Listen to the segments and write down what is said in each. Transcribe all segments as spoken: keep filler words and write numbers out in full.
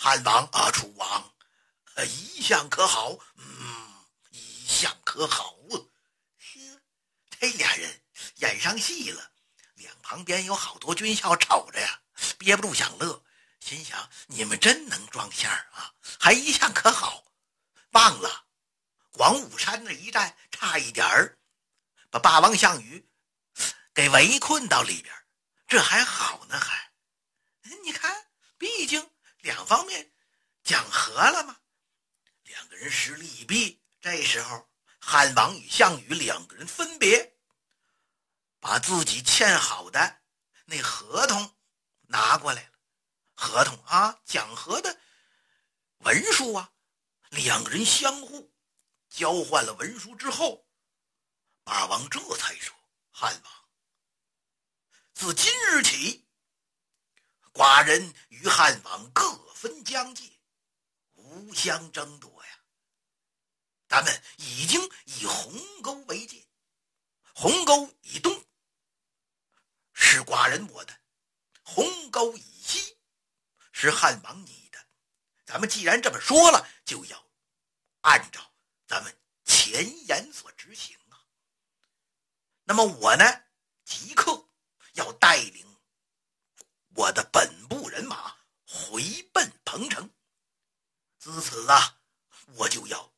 汉王啊，楚王，呃，一向可好？嗯，一向可好啊？呵，这俩人演上戏了，两旁边有好多军校瞅着呀，憋不住想乐，心想你们真能装相啊，还一向可好？忘了广武山那一战，差一点儿把霸王项羽给围困到里边，这还好呢，还你看，毕竟两方面讲和了嘛，两个人实力已毕。这时候汉王与项羽两个人分别把自己签好的那合同拿过来了，合同啊，讲和的文书啊，两个人相互交换了文书之后，霸王这才说：汉王，自今日起，寡人与汉王各分疆界，无相争夺呀。咱们已经以鸿沟为界，鸿沟以东是寡人我的，鸿沟以西是汉王你的。咱们既然这么说了，就要按照咱们前言所执行啊。那么我呢，即刻要带领我的本部人马回奔彭城，自此啊，我就要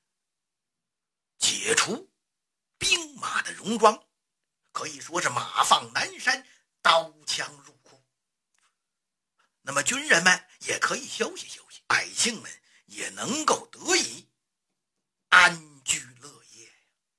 解除兵马的戎装，可以说是马放南山，刀枪入库。那么军人们也可以休息休息，百姓们也能够得以安居乐业。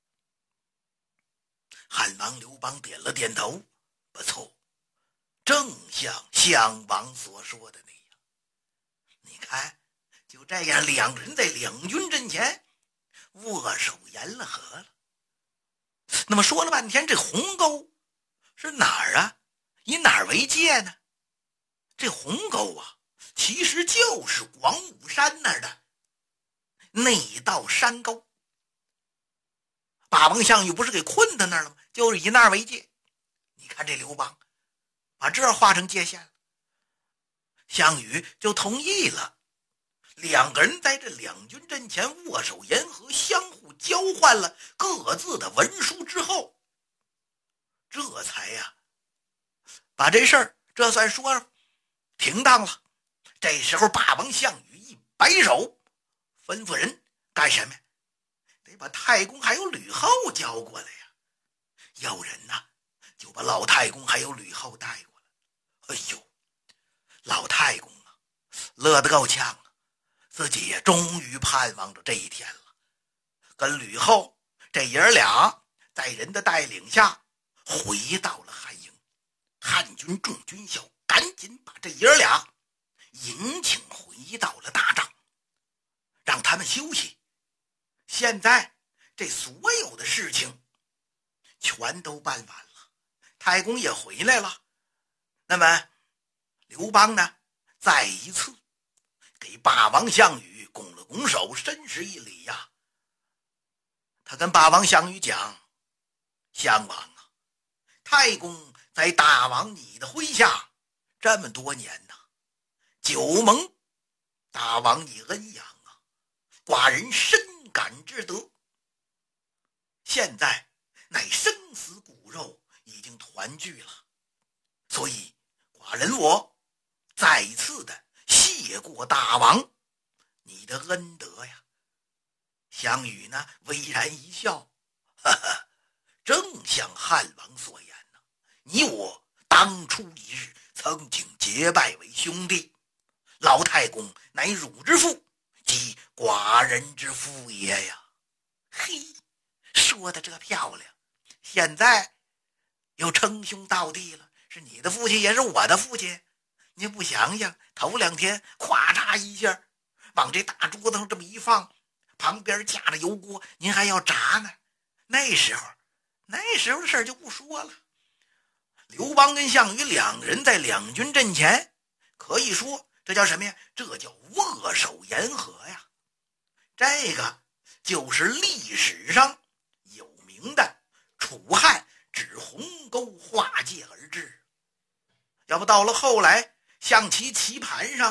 汉王刘邦点了点头，不错，正像项王所说的那样。你看，就这样，两人在两军阵前握手言了和了。那么说了半天，这鸿沟是哪儿啊？以哪儿为界呢？这鸿沟啊，其实就是广武山那儿的那一道山沟。霸王项羽不是给困在那儿了吗？就是以那儿为界。你看这刘邦把这画成界限了，项羽就同意了。两个人在这两军阵前握手言和，相互交换了各自的文书之后，这才呀、啊、把这事儿这算说停当了。这时候霸王项羽一摆手，吩咐人干什么？得把太公还有吕后叫过来呀。要人呐、啊，就把老太公还有吕后带过来。哎呦，老太公啊，乐得够呛啊，自己也终于盼望着这一天了。跟吕后这爷儿俩在人的带领下回到了汉营，汉军众军校赶紧把这爷儿俩迎请回到了大帐，让他们休息。现在这所有的事情全都办完了，太公也回来了。那么刘邦呢，再一次给霸王项羽拱了拱手，深施一礼呀、啊。他跟霸王项羽讲：项王啊，太公在大王你的麾下这么多年呐、啊，久蒙大王你恩养啊，寡人深感之德。现在乃生死骨肉已经团聚了，所以寡人我再一次的谢过大王你的恩德呀。项羽呢，微然一笑，哈哈，正像汉王所言呢、啊，你我当初一日曾经结拜为兄弟，老太公乃汝之父，即寡人之父也呀。嘿，说的这漂亮，现在又称兄道弟了，是你的父亲也是我的父亲。你不想想，头两天咵嚓一下往这大桌子上这么一放，旁边架着油锅，您还要炸呢。那时候那时候的事儿就不说了。刘邦跟项羽两人在两军阵前，可以说这叫什么呀？这叫握手言和呀。这个就是历史上有名的楚汉指鸿沟划界而至。要不到了后来，象棋棋盘上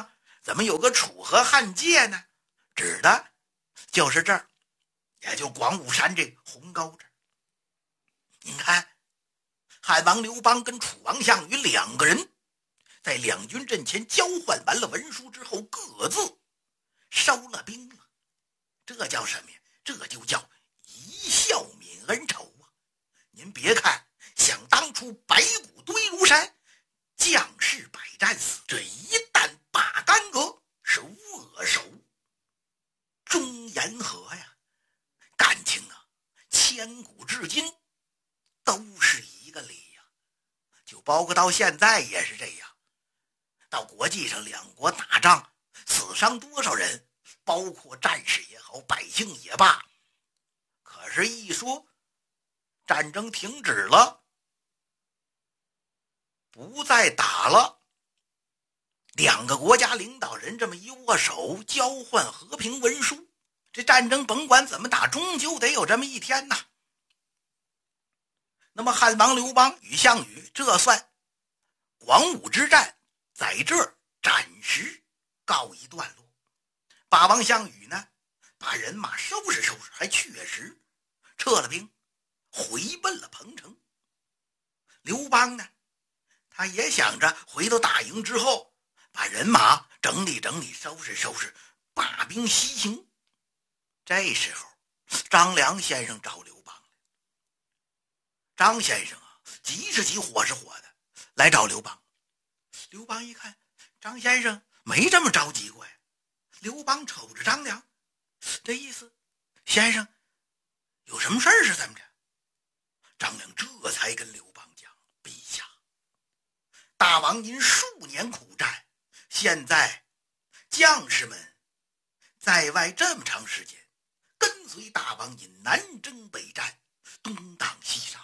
怎么有个楚河汉界呢？指的就是这儿，也就广武山这鸿沟这儿。您看，汉王刘邦跟楚王项羽两个人在两军阵前交换完了文书之后，各自收了兵了。这叫什么呀？这就叫一笑泯恩仇啊！您别看想当初白骨堆庐山，将士百战死，这一旦罢干戈，是握手终言和呀。感情啊，千古至今都是一个理呀，就包括到现在也是这样。到国际上两国打仗，死伤多少人，包括战士也好，百姓也罢，可是一说战争停止了，不再打了，两个国家领导人这么一握手，交换和平文书，这战争甭管怎么打，终究得有这么一天呐。那么汉王刘邦与项羽，这算广武之战在这儿暂时告一段落。霸王项羽呢，把人马收拾收拾，还确实撤了兵，回奔了彭城。刘邦呢，他也想着回到大营之后，把人马整理整理，收拾收拾，罢兵西行。这时候张良先生找刘邦来。张先生啊，急是急，火是火的来找刘邦。刘邦一看张先生没这么着急过呀。刘邦瞅着张良，这意思，先生有什么事儿是怎么着？张良这才跟刘邦讲，陛下，大王您数年苦战，现在将士们在外这么长时间，跟随大王您南征北战，东挡西杀，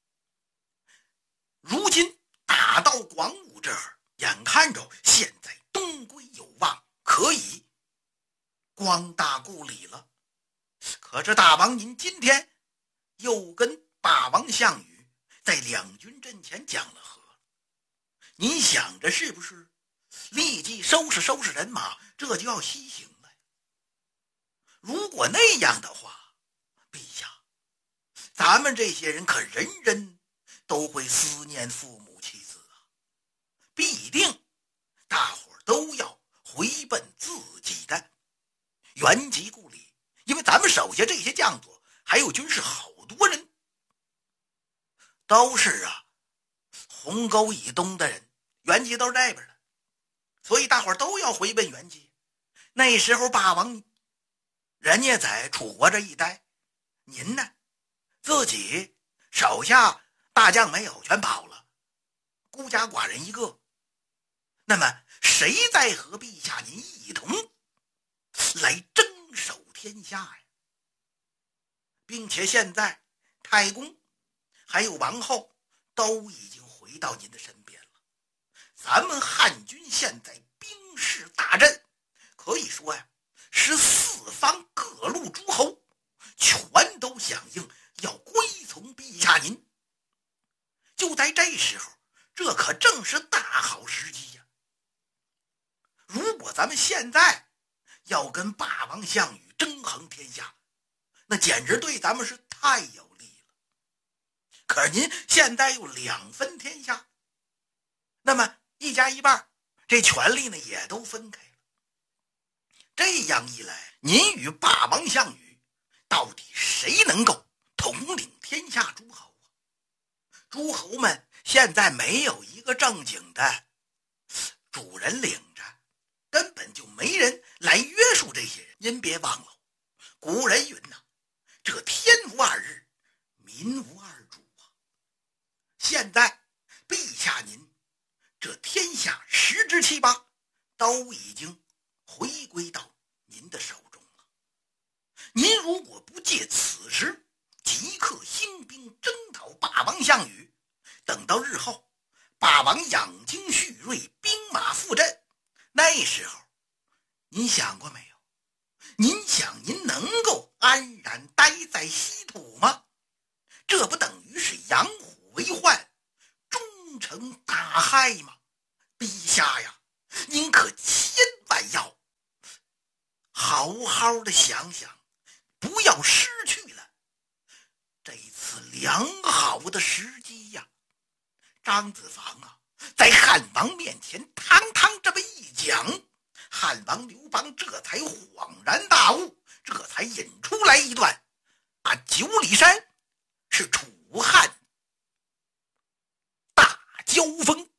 如今打到广武这儿，眼看着现在东归有望，可以光大故里了。可是大王您今天又跟霸王项羽在两军阵前讲了和，您想着是不是立即收拾收拾人马，这就要西行了？如果那样的话，陛下，咱们这些人可人人都会思念父母妻子啊，必定大伙儿都要回奔自己的原籍故里。因为咱们手下这些将佐还有军士，好多人都是啊鸿沟以东的人，原籍都是这边的，所以大伙儿都要回奔原籍。那时候霸王人家在楚国这一待，您呢自己手下大将没有，全跑了，孤家寡人一个，那么谁在和陛下您一同来争守天下呀？并且现在太公还有王后都已经回到您的身边了，咱们汉军现在兵势大振，可以说呀，是四方各路诸侯全都响应，要归从陛下您。就在这时候，这可正是大好时机呀！如果咱们现在要跟霸王项羽争衡天下，那简直对咱们是太有利了。可是您现在又两分天下，那么一家一半，这权力呢也都分开了。这样一来，您与霸王项羽到底谁能够统领天下诸侯啊？诸侯们现在没有一个正经的主人领着，根本就没人来约束这些人。您别忘了，古人云呐，这天无二日，民无二主啊。现在陛下您这天下十之七八都已经回归到您的手中了。您如果不借此时即刻兴兵征讨霸王项羽，等到日后霸王养精蓄锐，兵马复振，那时候您想过没有？您想您能够安然待在西土吗？这不等于是养虎为患，终成大害吗？陛下呀， 您可千万要好好的想想，不要失去了这次良好的时机呀。张子房啊，在汉王面前堂堂这么一讲，汉王刘邦这才恍然大悟，这才引出来一段啊，九里山是楚汉大交锋。